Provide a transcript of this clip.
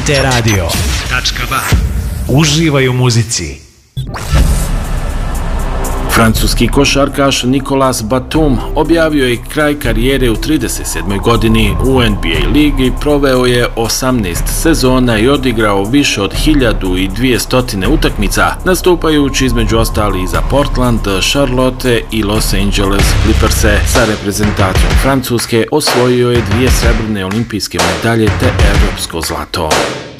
TRT-radio.ba. Uživaj u muzici. Francuski košarkaš Nicolas Batum objavio je kraj karijere u 37. godini. U NBA ligi proveo je 18 sezona i odigrao više od 1200 utakmica, nastupajući između ostali za Portland, Charlotte i Los Angeles Clippers-e. Sa reprezentacijom Francuske osvojio je 2 srebrne olimpijske medalje te evropsko zlato.